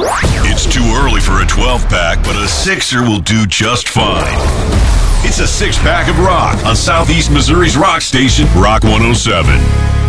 It's too early for a 12-pack, but a sixer will do just fine. It's a six-pack of rock on Southeast Missouri's rock station, Rock 107.